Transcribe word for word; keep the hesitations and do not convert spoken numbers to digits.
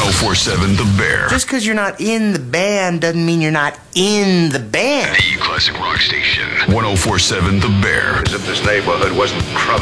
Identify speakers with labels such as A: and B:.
A: oh four seven The Bear.
B: Just because you're not in the band doesn't mean you're not in the band.
A: The classic rock station. ten forty-seven The Bear.
C: As if this neighborhood wasn't crummy.